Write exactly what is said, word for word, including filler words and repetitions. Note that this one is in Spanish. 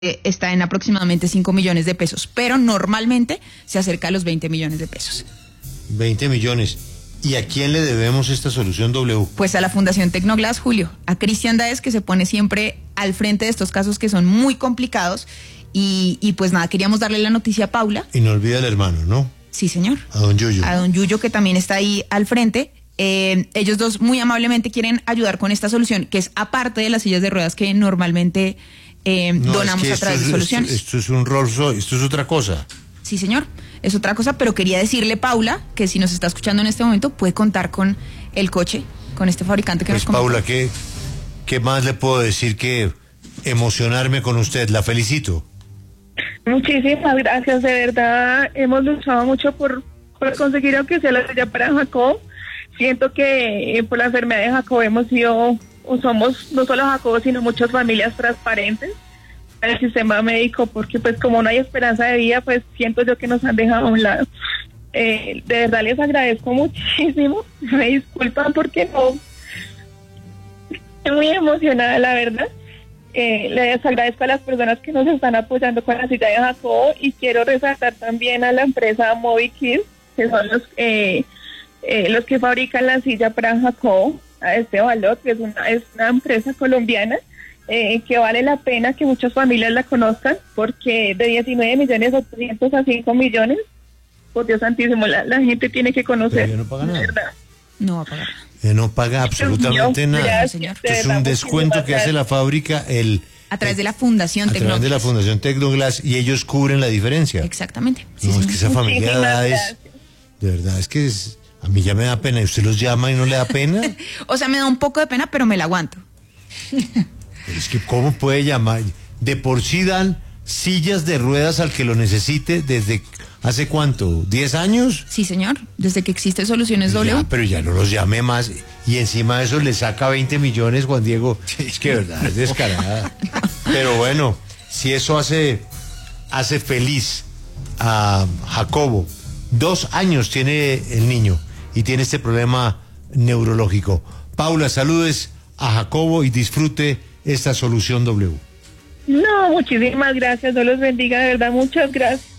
está en aproximadamente cinco millones de pesos, pero normalmente se acerca a los veinte millones de pesos. veinte millones. ¿Y a quién le debemos esta solución W? Pues a la Fundación Tecnoglass, Julio, a Cristian Daes, que se pone siempre al frente de estos casos que son muy complicados. Y, y pues nada, queríamos darle la noticia a Paula. Y no olvida al hermano, ¿no? Sí, señor. A don Yuyo. A don Yuyo, que también está ahí al frente. Eh, ellos dos muy amablemente quieren ayudar con esta solución, que es aparte de las sillas de ruedas que normalmente eh, no, donamos es que a través es, de soluciones. Esto, esto es un Rolls Royce, esto es otra cosa. Sí, señor, es otra cosa, pero quería decirle, Paula, que si nos está escuchando en este momento, puede contar con el coche, con este fabricante que pues nos comentó. Paula, ¿qué, ¿qué más le puedo decir que emocionarme con usted? La felicito. Muchísimas gracias, de verdad, hemos luchado mucho por, por conseguir aunque sea la silla para Jacob. Siento que eh, por la enfermedad de Jacob hemos sido, o somos no solo Jacob, sino muchas familias transparentes en el sistema médico, porque pues como no hay esperanza de vida, pues siento yo que nos han dejado a un lado. Eh, de verdad les agradezco muchísimo, me disculpan porque no, estoy muy emocionada, la verdad. Eh, les agradezco a las personas que nos están apoyando con la silla de Jacob y quiero resaltar también a la empresa Movikids, que son los eh, eh, los que fabrican la silla para Jacob, a este valor, que es una, es una empresa colombiana eh, que vale la pena que muchas familias la conozcan, porque de diecinueve millones ochocientos a cinco millones, por Dios santísimo, la, la gente tiene que conocer. Pero ya no paga nada. ¿Verdad? No va a pagar. Eh, no paga absolutamente Dios, nada. gracias, señor. Esto es un descuento que hace la fábrica el A través de la Fundación a través de la Tecnoglass. Fundación Tecnoglass y ellos cubren la diferencia. Exactamente. Sí, No, es señor. que esa familia de Muchísimas edades, gracias. de verdad, es que es, a mí ya me da pena. ¿Y usted los llama y no le da pena? O sea, me da un poco de pena, pero me la aguanto. Pero es que ¿cómo puede llamar? De por sí dan sillas de ruedas al que lo necesite desde ¿hace cuánto? ¿diez años? Sí, señor. Desde que existe Soluciones W. Ya, pero ya no los llame más. Y encima de eso le saca veinte millones, Juan Diego. Es que de verdad, es descarada. Pero bueno, si eso hace, hace feliz a Jacobo. Dos años tiene el niño y tiene este problema neurológico. Paula, saludes a Jacobo y disfrute esta solución W. No, muchísimas gracias, Dios los bendiga, de verdad, muchas gracias.